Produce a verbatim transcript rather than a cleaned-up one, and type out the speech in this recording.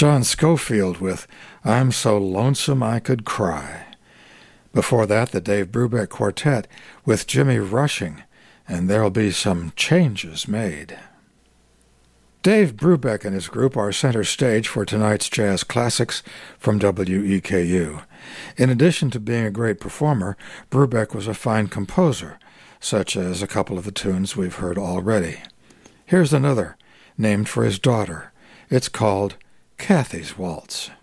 John Scofield with I'm So Lonesome I Could Cry. Before that, the Dave Brubeck Quartet with Jimmy Rushing, and There'll Be Some Changes Made. Dave Brubeck and his group are center stage for tonight's Jazz Classics from W E K U. In addition to being a great performer, Brubeck was a fine composer, such as a couple of the tunes we've heard already. Here's another, named for his daughter. It's called Kathy's Waltz.